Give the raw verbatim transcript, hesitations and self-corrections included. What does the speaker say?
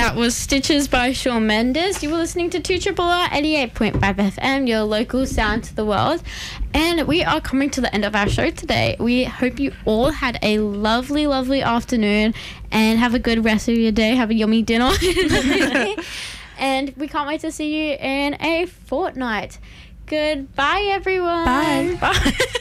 That was Stitches by Shawn Mendes. You were listening to two R R eighty-eight point five F M, your local sound to the world. And we are coming to the end of our show today. We hope you all had a lovely, lovely afternoon and have a good rest of your day. Have a yummy dinner. And we can't wait to see you in a fortnight. Goodbye, everyone. Bye. Bye.